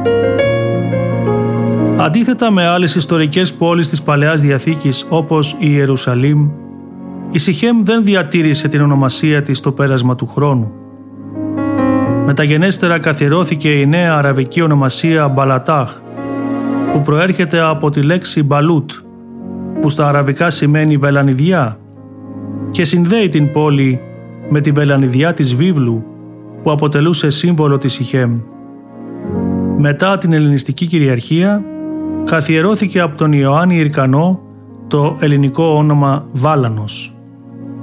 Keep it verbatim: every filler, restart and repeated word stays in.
Αντίθετα με άλλες ιστορικές πόλεις της Παλαιάς Διαθήκης όπως η Ιερουσαλήμ, η Σιχέμ δεν διατήρησε την ονομασία της στο πέρασμα του χρόνου. Μεταγενέστερα καθιερώθηκε η νέα αραβική ονομασία Μπαλατάχ, που προέρχεται από τη λέξη Μπαλούτ, που στα αραβικά σημαίνει βελανιδιά, και συνδέει την πόλη με τη βελανιδιά της βίβλου που αποτελούσε σύμβολο της Σιχέμ. Μετά την ελληνιστική κυριαρχία καθιερώθηκε από τον Ιωάννη Ηρκανό το ελληνικό όνομα Βάλανος.